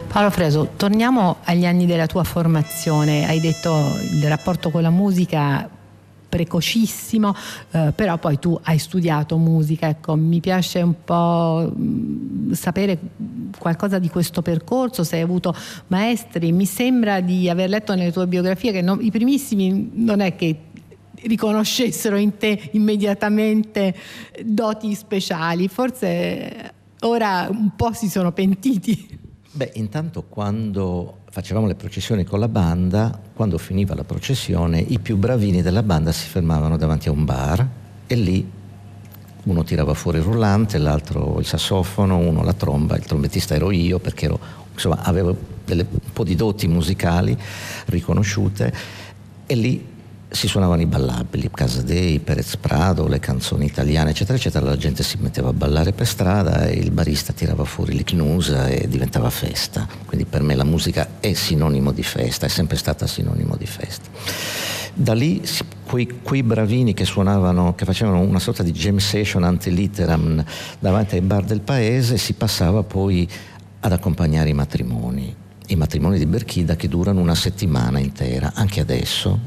Paolo Fresu, torniamo agli anni della tua formazione. Hai detto il rapporto con la musica precocissimo, però poi tu hai studiato musica. Ecco, mi piace un po' sapere qualcosa di questo percorso, se hai avuto maestri. Mi sembra di aver letto nelle tue biografie che i primissimi non è che riconoscessero in te immediatamente doti speciali, forse ora un po' si sono pentiti. Beh, intanto quando facevamo le processioni con la banda, quando finiva la processione, i più bravini della banda si fermavano davanti a un bar e lì uno tirava fuori il rullante, l'altro il sassofono, uno la tromba, il trombettista ero io perché avevo un po' di doti musicali riconosciute e lì si suonavano i ballabili, Casadei, Perez Prado, le canzoni italiane, eccetera, eccetera. La gente si metteva a ballare per strada e il barista tirava fuori l'icnusa e diventava festa. Quindi per me la musica è sinonimo di festa, è sempre stata sinonimo di festa. Da lì quei bravini che suonavano, che facevano una sorta di jam session ante litteram davanti ai bar del paese, si passava poi ad accompagnare i matrimoni di Berchida che durano una settimana intera, anche adesso,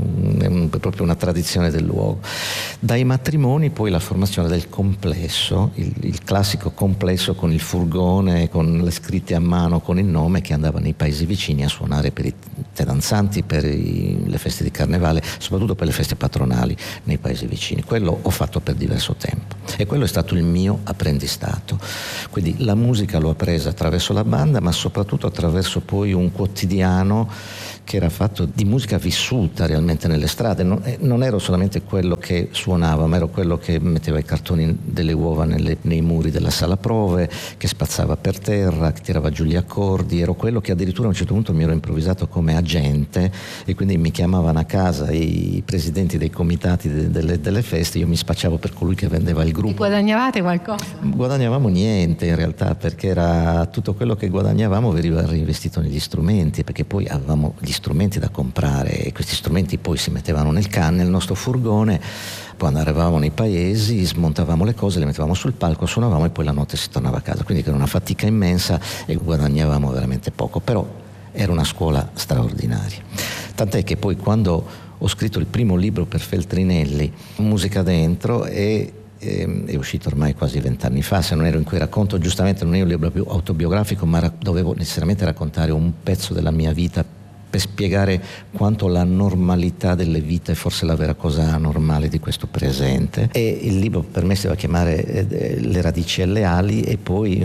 è proprio una tradizione del luogo. Dai matrimoni poi la formazione del complesso, il classico complesso con il furgone, con le scritte a mano, con il nome, che andava nei paesi vicini a suonare per i danzanti, per le feste di carnevale, soprattutto per le feste patronali nei paesi vicini. Quello ho fatto per diverso tempo e quello è stato il mio apprendistato. Quindi la musica l'ho appresa attraverso la banda, ma soprattutto attraverso poi un quotidiano che era fatto di musica vissuta realmente nelle strade. Non ero solamente quello che suonava, ma ero quello che metteva i cartoni delle uova nei muri della sala prove, che spazzava per terra, che tirava giù gli accordi. Ero quello che addirittura a un certo punto mi ero improvvisato come agente e quindi mi chiamavano a casa i presidenti dei comitati delle feste, io mi spacciavo per colui che vendeva il gruppo. E guadagnavate qualcosa? Guadagnavamo niente in realtà, perché era tutto quello che guadagnavamo veniva reinvestito negli strumenti, perché poi avevamo gli strumenti da comprare e questi strumenti poi si mettevano nel nostro furgone, poi arrivavamo nei paesi, smontavamo le cose, le mettevamo sul palco, suonavamo e poi la notte si tornava a casa, quindi era una fatica immensa e guadagnavamo veramente poco, però era una scuola straordinaria. Tant'è che poi quando ho scritto il primo libro per Feltrinelli, Musica Dentro, è uscito ormai quasi 20 anni fa, se non ero in cui racconto, giustamente non è un libro più autobiografico, ma dovevo necessariamente raccontare un pezzo della mia vita per spiegare quanto la normalità delle vite è forse la vera cosa anormale di questo presente. E il libro per me si doveva chiamare Le radici e le ali, e poi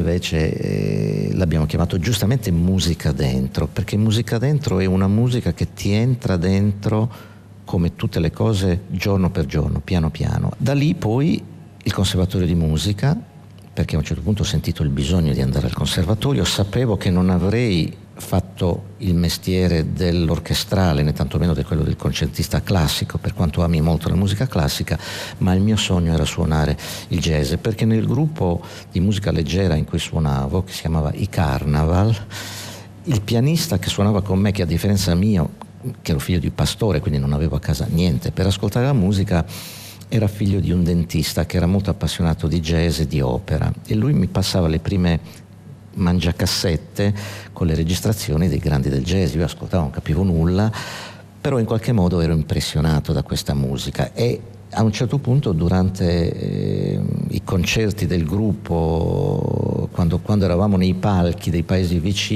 invece l'abbiamo chiamato giustamente Musica Dentro, perché Musica Dentro è una musica che ti entra dentro come tutte le cose, giorno per giorno, piano piano. Da lì poi il conservatorio di musica, perché a un certo punto ho sentito il bisogno di andare al conservatorio, sapevo che non avrei fatto il mestiere dell'orchestrale né tantomeno di quello del concertista classico, per quanto ami molto la musica classica, ma il mio sogno era suonare il jazz, perché nel gruppo di musica leggera in cui suonavo, che si chiamava I Carnaval, il pianista che suonava con me, che a differenza mia, che ero figlio di pastore, quindi non avevo a casa niente per ascoltare la musica, era figlio di un dentista che era molto appassionato di jazz e di opera, e lui mi passava le prime mangiacassette con le registrazioni dei grandi del jazz. Io ascoltavo, non capivo nulla, però in qualche modo ero impressionato da questa musica, e a un certo punto durante i concerti del gruppo, quando eravamo nei palchi dei paesi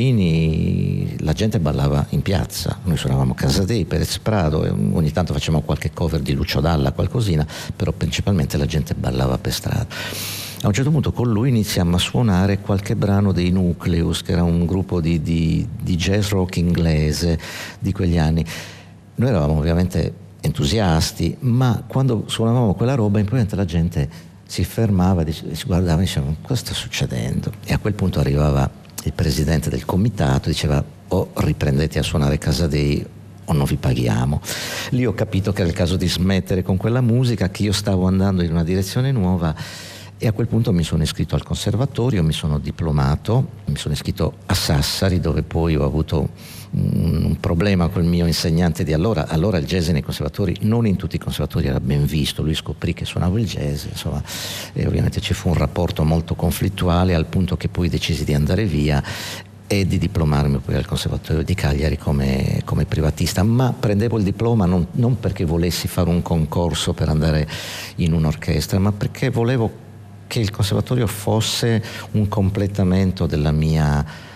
vicini, la gente ballava in piazza. Noi suonavamo Casadei, Perez Prado, e ogni tanto facevamo qualche cover di Lucio Dalla, qualcosina, però principalmente la gente ballava per strada. A un certo punto con lui iniziamo a suonare qualche brano dei Nucleus, che era un gruppo di jazz rock inglese di quegli anni. Noi eravamo ovviamente entusiasti, ma quando suonavamo quella roba improvvisamente la gente si fermava, si guardava e diceva: cosa sta succedendo? E a quel punto arrivava il presidente del comitato, diceva: o riprendete a suonare Casadei o non vi paghiamo. Lì ho capito che era il caso di smettere con quella musica, che io stavo andando in una direzione nuova, e a quel punto mi sono iscritto al conservatorio, mi sono diplomato, mi sono iscritto a Sassari, dove poi ho avuto un problema col mio insegnante di allora. Allora il jazz nei conservatori, non in tutti i conservatori, era ben visto. Lui scoprì che suonavo il jazz, insomma, e ovviamente ci fu un rapporto molto conflittuale, al punto che poi decisi di andare via e di diplomarmi poi al Conservatorio di Cagliari come privatista, ma prendevo il diploma non perché volessi fare un concorso per andare in un'orchestra, ma perché volevo che il Conservatorio fosse un completamento della mia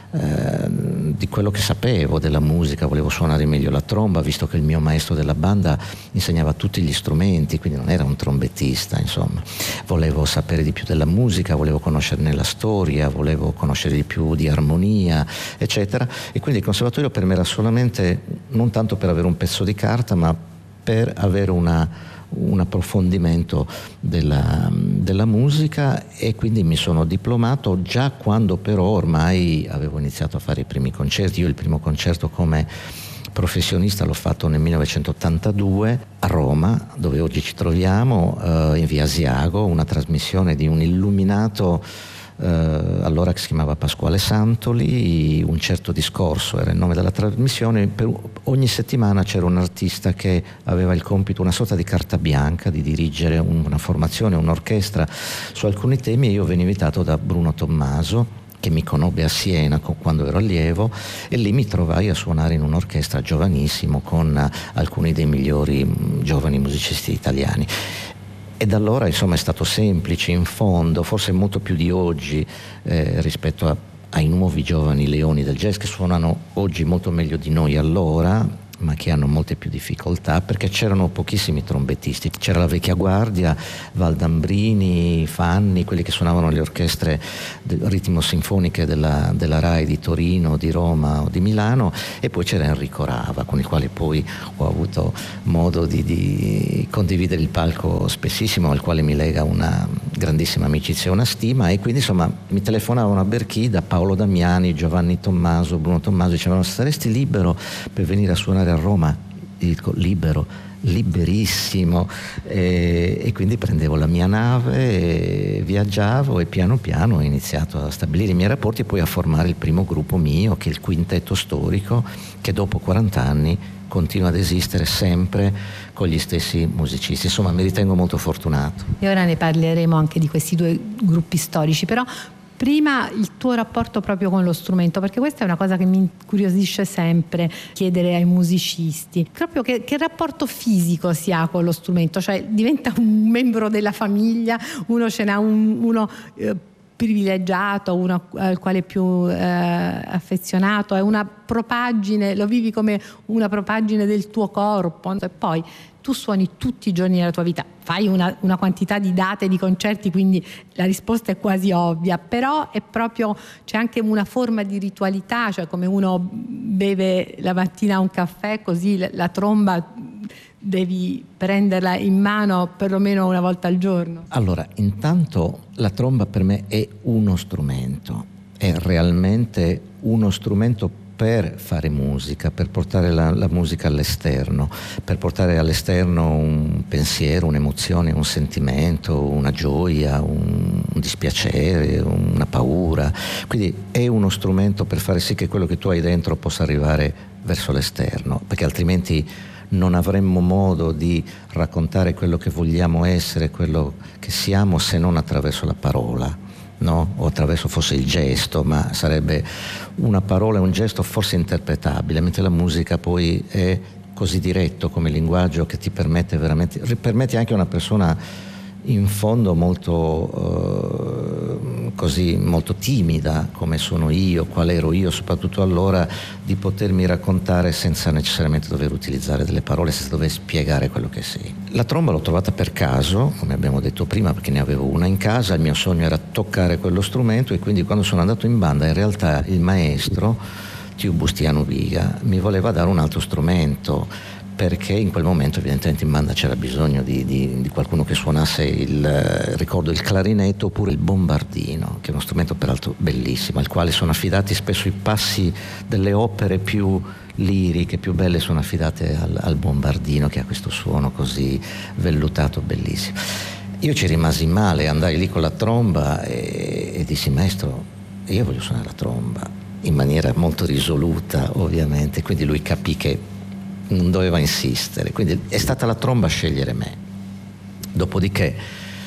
di quello che sapevo della musica. Volevo suonare meglio la tromba, visto che il mio maestro della banda insegnava tutti gli strumenti, quindi non era un trombettista, insomma. Volevo sapere di più della musica, volevo conoscerne la storia, volevo conoscere di più di armonia, eccetera, e quindi il Conservatorio per me era solamente, non tanto per avere un pezzo di carta, ma per avere un approfondimento della musica, e quindi mi sono diplomato già quando però ormai avevo iniziato a fare i primi concerti. Io il primo concerto come professionista l'ho fatto nel 1982 a Roma, dove oggi ci troviamo, in via Asiago, una trasmissione di un illuminato allora che si chiamava Pasquale Santoli. Un certo discorso era il nome della trasmissione. Per ogni settimana c'era un artista che aveva il compito, una sorta di carta bianca, di dirigere una formazione, un'orchestra su alcuni temi, e io venivo invitato da Bruno Tommaso, che mi conobbe a Siena quando ero allievo, e lì mi trovai a suonare in un'orchestra giovanissimo con alcuni dei migliori giovani musicisti italiani. E da allora insomma è stato semplice, in fondo, forse molto più di oggi rispetto ai nuovi giovani leoni del jazz, che suonano oggi molto meglio di noi allora, ma che hanno molte più difficoltà, perché c'erano pochissimi trombettisti. C'era la vecchia guardia, Valdambrini, Fanni, quelli che suonavano le orchestre ritmo-sinfoniche della RAI di Torino, di Roma o di Milano, e poi c'era Enrico Rava, con il quale poi ho avuto modo di condividere il palco spessissimo, al quale mi lega una grandissima amicizia e una stima. E quindi insomma mi telefonavano a Berchida Paolo Damiani, Giovanni Tommaso, Bruno Tommaso, dicevano: saresti libero per venire a suonare a Roma? Io dico: libero, liberissimo, e quindi prendevo la mia nave e viaggiavo, e piano piano ho iniziato a stabilire i miei rapporti e poi a formare il primo gruppo mio, che è il Quintetto Storico, che dopo 40 anni continua ad esistere sempre con gli stessi musicisti. Insomma, mi ritengo molto fortunato. E ora ne parleremo anche di questi due gruppi storici, però prima il tuo rapporto proprio con lo strumento, perché questa è una cosa che mi incuriosisce sempre chiedere ai musicisti, proprio che rapporto fisico si ha con lo strumento, cioè diventa un membro della famiglia, uno ce n'ha uno privilegiato, uno al quale è più affezionato, è una propaggine, lo vivi come una propaggine del tuo corpo, e poi tu suoni tutti i giorni della tua vita, fai una quantità di date, di concerti, quindi la risposta è quasi ovvia, però è proprio, c'è anche una forma di ritualità, cioè come uno beve la mattina un caffè, così la tromba devi prenderla in mano perlomeno una volta al giorno. Allora, intanto la tromba per me è uno strumento, è realmente uno strumento per fare musica, per portare la musica all'esterno, per portare all'esterno un pensiero, un'emozione, un sentimento, una gioia, un dispiacere, una paura. Quindi è uno strumento per fare sì che quello che tu hai dentro possa arrivare verso l'esterno, perché altrimenti non avremmo modo di raccontare quello che vogliamo essere, quello che siamo, se non attraverso la parola, no? O attraverso forse il gesto, ma sarebbe una parola e un gesto forse interpretabile, mentre la musica poi è così diretto come linguaggio che ti permette veramente, permette anche a una persona in fondo molto così, molto timida come sono io, qual ero io soprattutto allora, di potermi raccontare senza necessariamente dover utilizzare delle parole, senza dover spiegare quello che sei. La tromba l'ho trovata per caso, come abbiamo detto prima, perché ne avevo una in casa. Il mio sogno era toccare quello strumento, e quindi quando sono andato in banda in realtà il maestro Tiu Bustiano Viga mi voleva dare un altro strumento, perché in quel momento evidentemente in banda c'era bisogno di qualcuno che suonasse ricordo il clarinetto oppure il bombardino, che è uno strumento peraltro bellissimo, al quale sono affidati spesso i passi delle opere più liriche, più belle, sono affidate al bombardino, che ha questo suono così vellutato bellissimo. Io ci rimasi male, andai lì con la tromba e dissi: maestro, io voglio suonare la tromba, in maniera molto risoluta ovviamente, quindi lui capì che non doveva insistere, quindi è stata la tromba a scegliere me. Dopodiché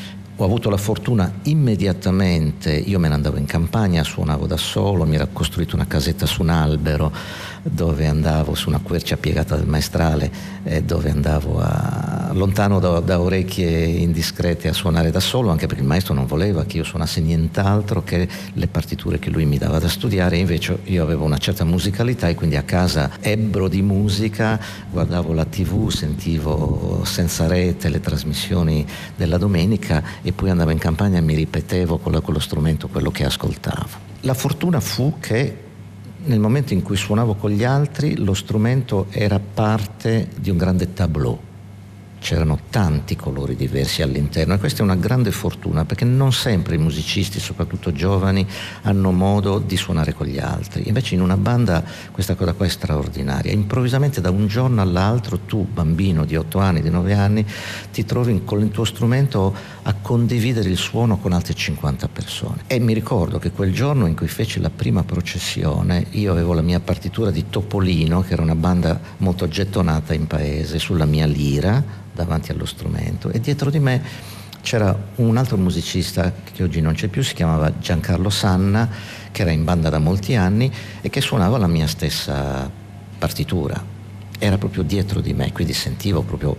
ho avuto la fortuna immediatamente, io me ne andavo in campagna, suonavo da solo, mi ero costruito una casetta su un albero dove andavo, su una quercia piegata del maestrale, dove andavo lontano da orecchie indiscrete a suonare da solo, anche perché il maestro non voleva che io suonassi nient'altro che le partiture che lui mi dava da studiare. Invece io avevo una certa musicalità e quindi a casa ebbro di musica, guardavo la TV, sentivo senza rete le trasmissioni della domenica e poi andavo in campagna e mi ripetevo con lo strumento quello che ascoltavo. La fortuna fu che nel momento in cui suonavo con gli altri lo strumento era parte di un grande tableau. C'erano tanti colori diversi all'interno e questa è una grande fortuna, perché non sempre i musicisti, soprattutto giovani, hanno modo di suonare con gli altri. Invece in una banda questa cosa qua è straordinaria. Improvvisamente da un giorno all'altro tu, bambino di 8 anni, di 9 anni, ti trovi con il tuo strumento a condividere il suono con altre 50 persone. E mi ricordo che quel giorno in cui feci la prima processione, io avevo la mia partitura di Topolino, che era una banda molto gettonata in paese, sulla mia lira davanti allo strumento, e dietro di me c'era un altro musicista che oggi non c'è più, si chiamava Giancarlo Sanna, che era in banda da molti anni e che suonava la mia stessa partitura. Era proprio dietro di me, quindi sentivo proprio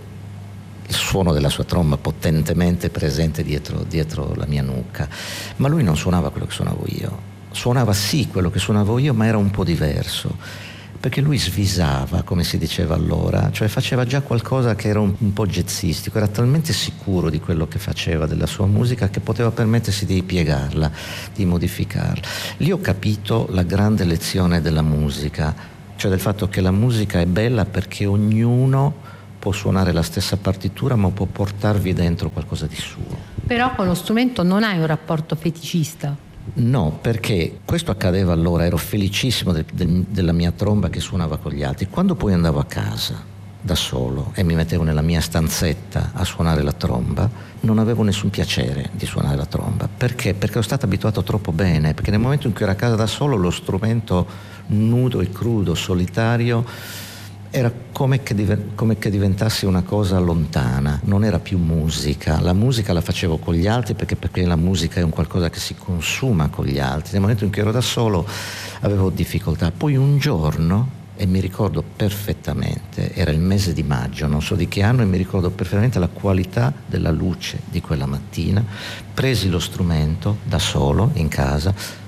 il suono della sua tromba potentemente presente dietro la mia nuca. Ma lui non suonava quello che suonavo io, suonava sì quello che suonavo io, ma era un po' diverso, perché lui svisava, come si diceva allora, cioè faceva già qualcosa che era un po' jazzistico, era talmente sicuro di quello che faceva, della sua musica, che poteva permettersi di piegarla, di modificarla. Lì ho capito la grande lezione della musica, cioè del fatto che la musica è bella perché ognuno può suonare la stessa partitura, ma può portarvi dentro qualcosa di suo. Però con lo strumento non hai un rapporto feticista? No, perché questo accadeva allora, ero felicissimo della mia tromba che suonava con gli altri. Quando poi andavo a casa da solo e mi mettevo nella mia stanzetta a suonare la tromba, non avevo nessun piacere di suonare la tromba. Perché? Perché ero stato abituato troppo bene, perché nel momento in cui ero a casa da solo lo strumento nudo e crudo, solitario, era come che diventasse una cosa lontana, non era più musica. La musica la facevo con gli altri perché la musica è un qualcosa che si consuma con gli altri. Nel momento in cui ero da solo avevo difficoltà. Poi un giorno, e mi ricordo perfettamente, era il mese di maggio, non so di che anno, e mi ricordo perfettamente la qualità della luce di quella mattina, presi lo strumento da solo in casa,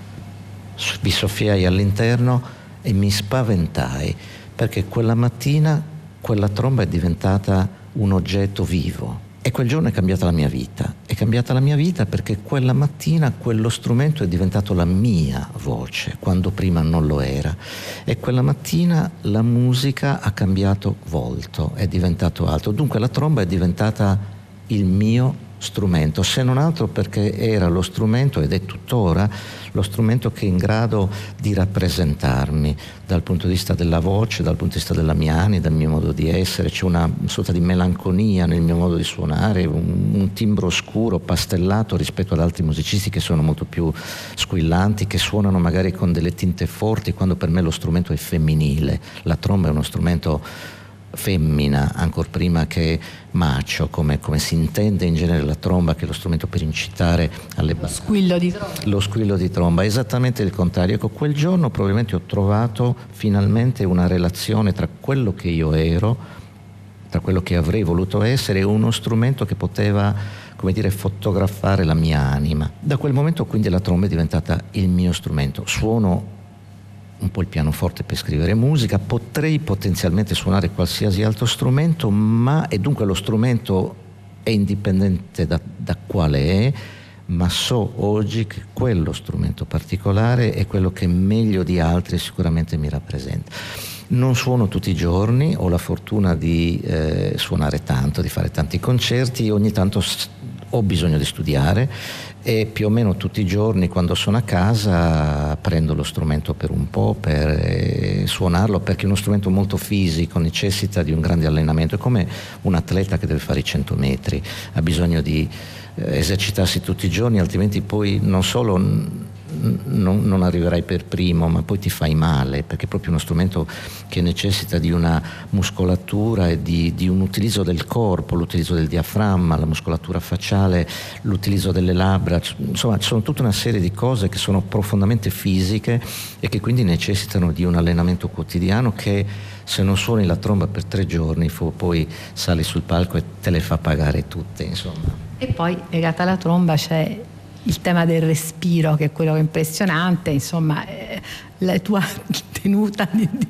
vi soffiai all'interno e mi spaventai, perché quella mattina quella tromba è diventata un oggetto vivo. E quel giorno è cambiata la mia vita. È cambiata la mia vita perché quella mattina quello strumento è diventato la mia voce, quando prima non lo era. E quella mattina la musica ha cambiato volto, è diventato altro. Dunque la tromba è diventata il mio strumento, se non altro perché era lo strumento, ed è tuttora lo strumento che è in grado di rappresentarmi dal punto di vista della voce, dal punto di vista della mia anima, dal mio modo di essere. C'è una sorta di melanconia nel mio modo di suonare, un timbro oscuro, pastellato rispetto ad altri musicisti che sono molto più squillanti, che suonano magari con delle tinte forti, quando per me lo strumento è femminile. La tromba è uno strumento femmina, ancor prima che macho, come si intende in genere la tromba, che è lo strumento per incitare alle squillo di tromba. Lo squillo di tromba, è esattamente il contrario. Ecco, quel giorno probabilmente ho trovato finalmente una relazione tra quello che io ero, tra quello che avrei voluto essere, e uno strumento che poteva, come dire, fotografare la mia anima. Da quel momento quindi la tromba è diventata il mio strumento. Suono un po' il pianoforte per scrivere musica, potrei potenzialmente suonare qualsiasi altro strumento, e dunque lo strumento è indipendente da quale è, ma so oggi che quello strumento particolare è quello che meglio di altri sicuramente mi rappresenta. Non suono tutti i giorni, ho la fortuna di suonare tanto, di fare tanti concerti, ogni tanto ho bisogno di studiare, e più o meno tutti i giorni quando sono a casa prendo lo strumento per un po' per suonarlo, perché è uno strumento molto fisico, necessita di un grande allenamento. È come un atleta che deve fare i 100 metri, ha bisogno di esercitarsi tutti i giorni, altrimenti poi non solo non arriverai per primo, ma poi ti fai male, perché è proprio uno strumento che necessita di una muscolatura e di un utilizzo del corpo, l'utilizzo del diaframma, la muscolatura facciale, l'utilizzo delle labbra, insomma ci sono tutta una serie di cose che sono profondamente fisiche e che quindi necessitano di un allenamento quotidiano che, se non suoni la tromba per 3 giorni, poi sali sul palco e te le fa pagare tutte, insomma. E poi legata alla tromba c'è il tema del respiro, che è quello che è impressionante, insomma, la tua tenuta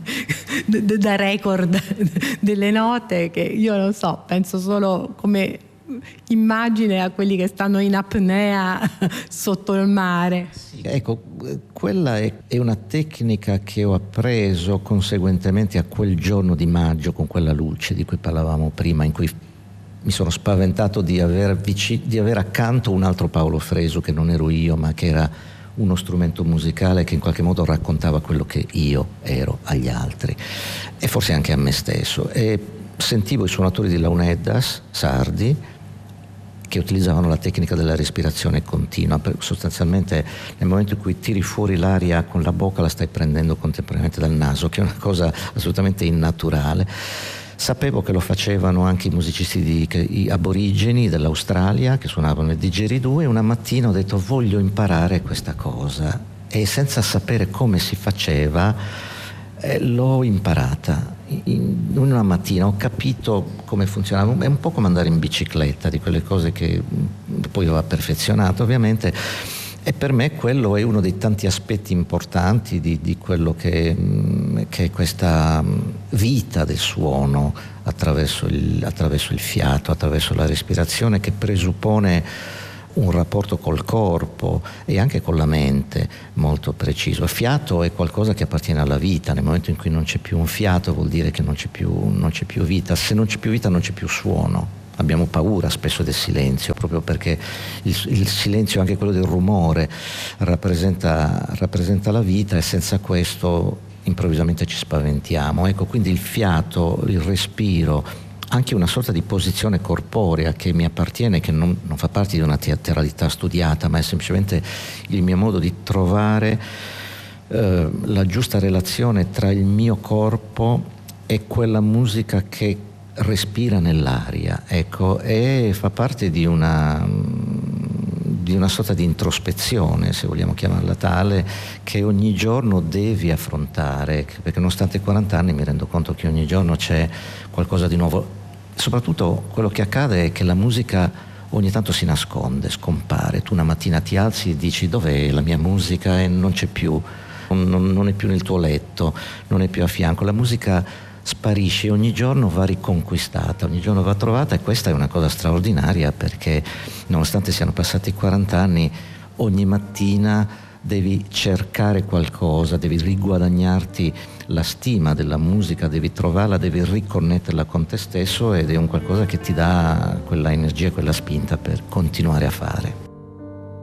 da record delle note, che io non so, penso solo come immagine a quelli che stanno in apnea sotto il mare. Sì, ecco, quella è una tecnica che ho appreso conseguentemente a quel giorno di maggio con quella luce di cui parlavamo prima, in cui mi sono spaventato di avere accanto un altro Paolo Fresu, che non ero io, ma che era uno strumento musicale che in qualche modo raccontava quello che io ero agli altri e forse anche a me stesso. E sentivo i suonatori di Launeddas sardi che utilizzavano la tecnica della respirazione continua. Sostanzialmente nel momento in cui tiri fuori l'aria con la bocca la stai prendendo contemporaneamente dal naso, che è una cosa assolutamente innaturale. Sapevo che lo facevano anche i musicisti i aborigeni dell'Australia che suonavano il didgeridoo, e una mattina ho detto voglio imparare questa cosa, e senza sapere come si faceva l'ho imparata. In una mattina ho capito come funzionava. È un po' come andare in bicicletta, di quelle cose che poi ho perfezionato ovviamente. E per me quello è uno dei tanti aspetti importanti di quello che è questa vita del suono attraverso il fiato, attraverso la respirazione, che presuppone un rapporto col corpo e anche con la mente molto preciso. Il fiato è qualcosa che appartiene alla vita. Nel momento in cui non c'è più un fiato vuol dire che non c'è più vita. Se non c'è più vita non c'è più suono. Abbiamo paura spesso del silenzio, proprio perché il silenzio, anche quello del rumore, rappresenta la vita, e senza questo improvvisamente ci spaventiamo. Ecco, quindi il fiato, il respiro, anche una sorta di posizione corporea che mi appartiene, che non fa parte di una teatralità studiata, ma è semplicemente il mio modo di trovare la giusta relazione tra il mio corpo e quella musica che respira nell'aria, ecco, e fa parte di una sorta di introspezione, se vogliamo chiamarla tale, che ogni giorno devi affrontare, perché nonostante 40 anni mi rendo conto che ogni giorno c'è qualcosa di nuovo. Soprattutto quello che accade è che la musica ogni tanto si nasconde, scompare. Tu una mattina ti alzi e dici dov'è la mia musica, e non c'è più, non è più nel tuo letto, non è più a fianco. La musica sparisce, ogni giorno va riconquistata, ogni giorno va trovata, e questa è una cosa straordinaria, perché nonostante siano passati 40 anni, ogni mattina devi cercare qualcosa, devi riguadagnarti la stima della musica, devi trovarla, devi riconnetterla con te stesso, ed è un qualcosa che ti dà quella energia, quella spinta per continuare a fare.